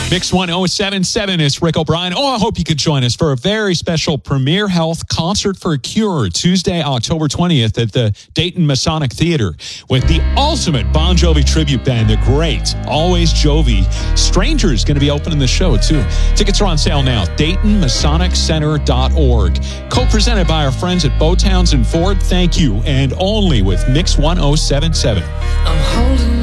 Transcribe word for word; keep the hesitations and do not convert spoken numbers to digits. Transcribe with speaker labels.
Speaker 1: Mix one oh seven point seven is Rick O'Brien. Oh, I hope you could join us for a very special Premier Health Concert for a Cure Tuesday, October twentieth at the Dayton Masonic Theater with the ultimate Bon Jovi tribute band, the great Always Jovi. Strangers going to be opening the show, too. Tickets are on sale now. Dayton Masonic Center dot org. Co-presented by our friends at Bowtowns and Ford. Thank you. And only with Mix one oh seven point seven.
Speaker 2: I'm holding